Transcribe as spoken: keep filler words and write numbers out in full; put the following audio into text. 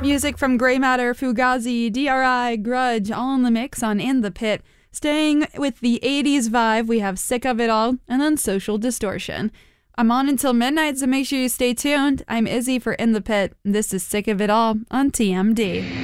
Music from Grey Matter, Fugazi, D R I, Grudge, all in the mix on In the Pit. Staying with the eighties vibe, we have Sick of It All, and then Social Distortion. I'm on until midnight, so make sure you stay tuned. I'm Izzy for In the Pit. This is Sick of It All on T M D.